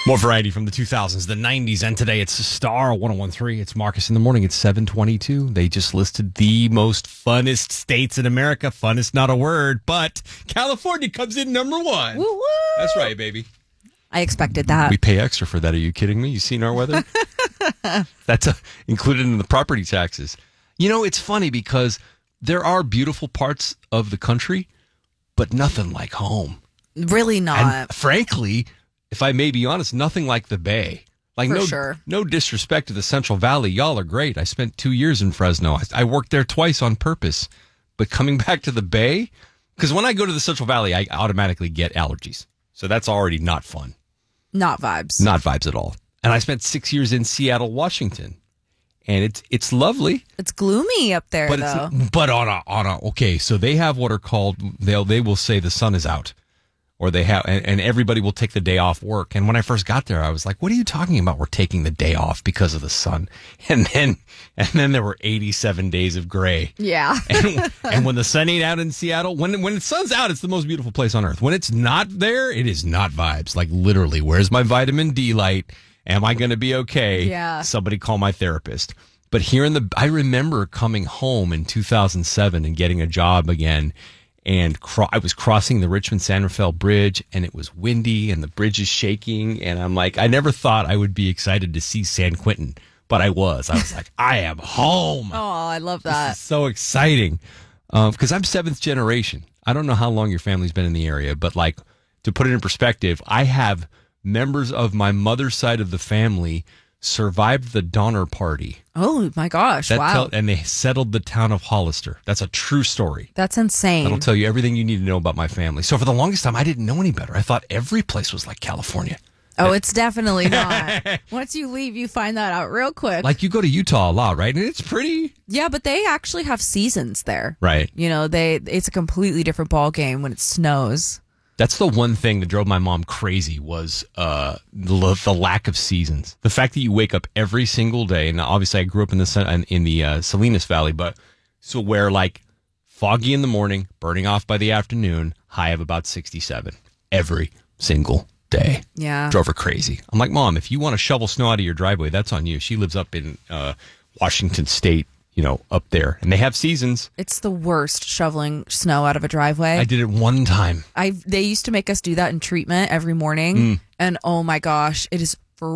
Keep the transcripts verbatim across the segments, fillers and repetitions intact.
More variety from the two thousands, the nineties, and today it's Star one oh one three. It's Marcus in the Morning. It's seven twenty-two. They just listed the most funnest states in America. Funnest, not a word, but California comes in number one. Woo woo! That's right, baby. I expected that. We pay extra for that. Are you kidding me? You seen our weather? That's uh, included in the property taxes. You know, it's funny because there are beautiful parts of the country, but nothing like home. Really not. And frankly, if I may be honest, nothing like the Bay. Like For no, sure. no disrespect to the Central Valley. Y'all are great. I spent two years in Fresno. I, I worked there twice on purpose. But coming back to the Bay, because when I go to the Central Valley, I automatically get allergies. So that's already not fun. Not vibes. Not vibes at all. And I spent six years in Seattle, Washington. And it's it's lovely. It's gloomy up there, But though. it's but on a on a okay, so they have what are called they'll they will say the sun is out. Or they have, and, and everybody will take the day off work. And when I first got there, I was like, what are you talking about? We're taking the day off because of the sun. And then, and then there were eighty-seven days of gray. Yeah. and, and when the sun ain't out in Seattle, when, when the sun's out, it's the most beautiful place on earth. When it's not there, it is not vibes. Like literally, where's my vitamin D light? Am I going to be okay? Yeah. Somebody call my therapist. But here in the, I remember coming home in two thousand seven and getting a job again. And cro- I was crossing the Richmond-San Rafael Bridge, and it was windy, and the bridge is shaking. And I'm like, I never thought I would be excited to see San Quentin, but I was. I was like, I am home. Oh, I love This that. is so exciting. Because um, I'm seventh generation. I don't know how long your family's been in the area, but like to put it in perspective, I have members of my mother's side of the family survived the Donner Party. Oh, my gosh. That wow. tell- and they settled the town of Hollister. That's a true story. That's insane. That'll tell you everything you need to know about my family. So for the longest time, I didn't know any better. I thought every place was like California. Oh, it's definitely not. Once you leave, you find that out real quick. Like you go to Utah a lot, right? And it's pretty... Yeah, but they actually have seasons there. Right. You know, they it's a completely different ball game when it snows. That's the one thing that drove my mom crazy was uh, the, the lack of seasons. The fact that you wake up every single day, and obviously I grew up in the in the uh, Salinas Valley, but so where like foggy in the morning, burning off by the afternoon, high of about sixty-seven every single day. Yeah. Drove her crazy. I'm like, Mom, if you want to shovel snow out of your driveway, that's on you. She lives up in uh, Washington State, you know, up there, and they have seasons. It's the worst shoveling snow out of a driveway. I did it one time. I They used to make us do that in treatment every morning, Mm. and oh my gosh, it is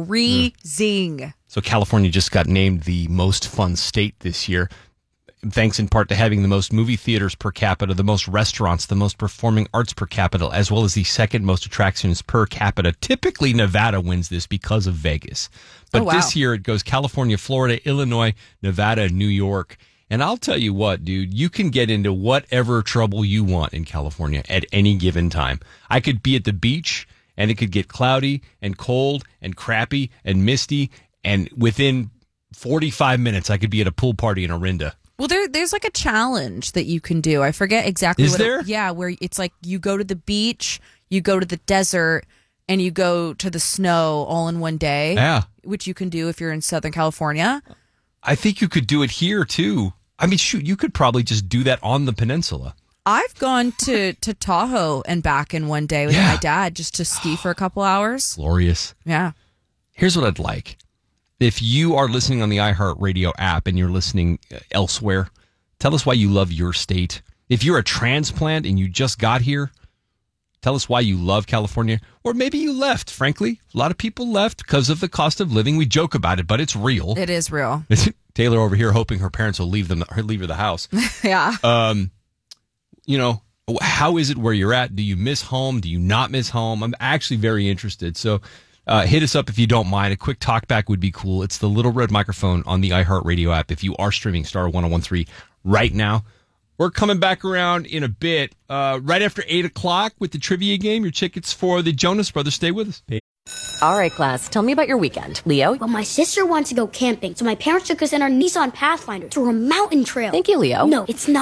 freezing. Mm. So California just got named the most fun state this year, thanks in part to having the most movie theaters per capita, the most restaurants, the most performing arts per capita, as well as the second most attractions per capita. Typically, Nevada wins this because of Vegas. But Oh, wow. this year, it goes California, Florida, Illinois, Nevada, and New York. And I'll tell you what, dude, you can get into whatever trouble you want in California at any given time. I could be at the beach, and it could get cloudy and cold and crappy and misty, and within forty-five minutes, I could be at a pool party in Orinda. Well, there, there's like a challenge that you can do. I forget exactly Is what there? It, yeah, where it's like you go to the beach, you go to the desert, and you go to the snow all in one day. Yeah. Which you can do if you're in Southern California. I think you could do it here, too. I mean, shoot, you could probably just do that on the peninsula. I've gone to, to Tahoe and back in one day with Yeah. my dad just to ski for a couple hours. Glorious. Yeah. Here's what I'd like. If you are listening on the iHeartRadio app and you're listening uh, elsewhere, tell us why you love your state. If you're a transplant and you just got here, tell us why you love California. Or maybe you left, frankly. A lot of people left because of the cost of living. We joke about it, but it's real. It is real. Taylor over here hoping her parents will leave them leave her the house. Yeah. Um, you know, how is it where you're at? Do you miss home? Do you not miss home? I'm actually very interested. So uh, hit us up if you don't mind. A quick talk back would be cool. It's the little red microphone on the iHeartRadio app. If you are streaming Star one oh one three right now, we're coming back around in a bit, uh, right after eight o'clock with the trivia game. Your tickets for the Jonas Brothers. Stay with us. All right, class, tell me about your weekend. Leo? Well, my sister wanted to go camping, so my parents took us in our Nissan Pathfinder through a mountain trail. Thank you, Leo. No, it's not.